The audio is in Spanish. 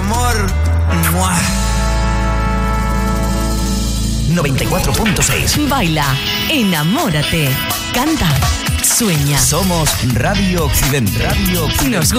amor. ¡Mua! 94.6. Baila, enamórate, canta, sueña. Somos Radio Occidente. Radio Occidente. Nos